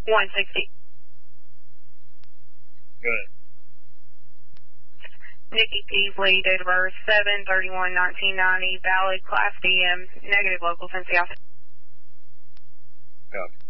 160. Good. Nikki Peasley, date of birth 7/31/1990, valid, class DM, negative local Cincy office. Copy.